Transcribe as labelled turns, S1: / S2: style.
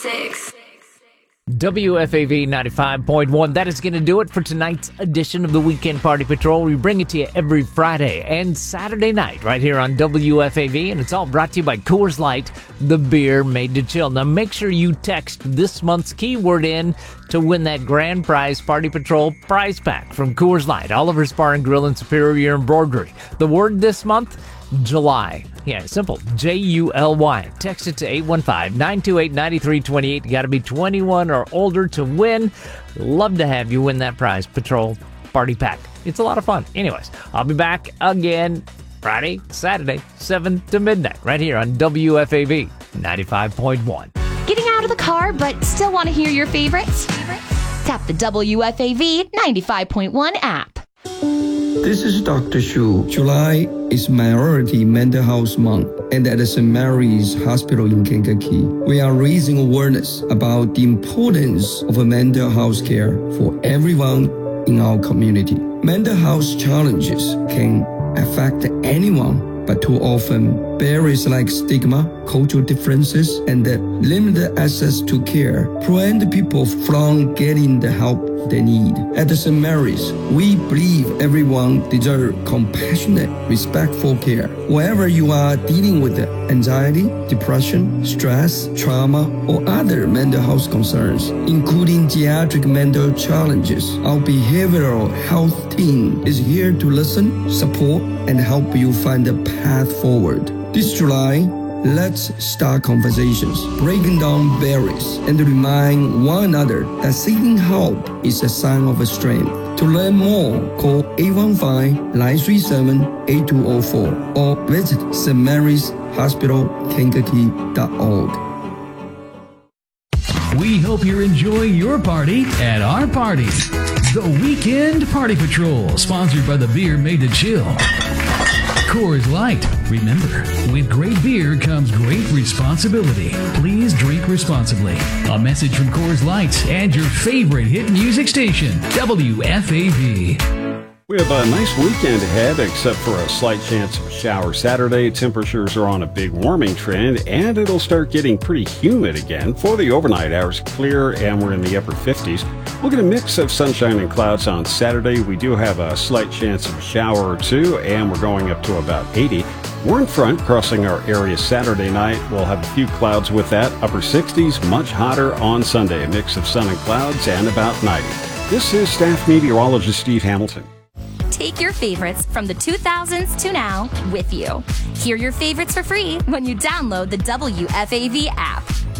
S1: WFAV 95.1. That is going to do it for tonight's edition of the Weekend Party Patrol. We bring it to you every Friday and Saturday night right here on WFAV, and it's all brought to you by Coors Light, the beer made to chill. Now make sure you text this month's keyword in to win that grand prize Party Patrol prize pack from Coors Light, Oliver's Bar and Grill and Superior Embroidery. The word this month, July. Yeah, simple. July. Text it to 815-928-9328. You got to be 21 or older to win. Love to have you win that prize Patrol Party Pack. It's a lot of fun. Anyways, I'll be back again Friday, Saturday, 7 to midnight, right here on WFAV 95.1.
S2: Getting out of the car but still want to hear your favorites? Tap the WFAV 95.1 app.
S3: This is Dr. Shu. July is Minority Mental Health Month, and at St. Mary's Hospital in Kankakee, we are raising awareness about the importance of mental health care for everyone in our community. Mental health challenges can affect anyone, but too often barriers like stigma, cultural differences, and limited access to care prevent people from getting the help they need. At St. Mary's, we believe everyone deserves compassionate, respectful care. Wherever you are dealing with anxiety, depression, stress, trauma, or other mental health concerns, including geriatric mental challenges, our behavioral health team is here to listen, support, and help you find a path forward. This July, let's start conversations, breaking down barriers, and remind one another that seeking help is a sign of strength. To learn more, call 815-937-8204 or visit St. Mary's Hospital, Kankakee.org.
S4: We hope you're enjoying your party at our party. The Weekend Party Patrol, sponsored by the beer made to chill. Coors Light. Remember, with great beer comes great responsibility. Please drink responsibly. A message from Coors Light and your favorite hit music station, WFAV.
S5: We have a nice weekend ahead, except for a slight chance of a shower Saturday. Temperatures are on a big warming trend, and it'll start getting pretty humid again. For the overnight hours, clear, and we're in the upper 50s. We'll get a mix of sunshine and clouds on Saturday. We do have a slight chance of a shower or two, and we're going up to about 80. Warm front crossing our area Saturday night. We'll have a few clouds with that. Upper 60s, much hotter on Sunday. A mix of sun and clouds, and about 90. This is staff meteorologist Steve Hamilton.
S2: Take your favorites from the 2000s to now with you. Hear your favorites for free when you download the WFAV app.